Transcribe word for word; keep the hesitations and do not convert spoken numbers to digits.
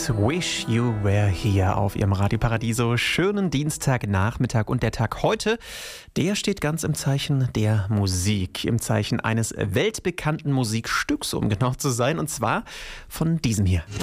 Wish You Were Here auf Ihrem Radio Paradiso. Schönen Dienstagnachmittag und der Tag heute, der steht ganz im Zeichen der Musik, im Zeichen eines weltbekannten Musikstücks, um genau zu sein, und zwar von diesem hier.